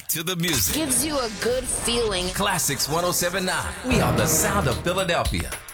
to the music. Gives you a good feeling. Classics 107.9. We are the sound of Philadelphia.